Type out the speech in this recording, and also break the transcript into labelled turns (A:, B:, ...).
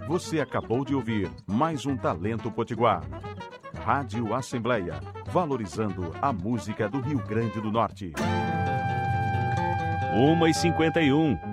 A: Você acabou de ouvir mais um Talento Potiguar. Rádio Assembleia, valorizando a música do Rio Grande do Norte.
B: 1h51.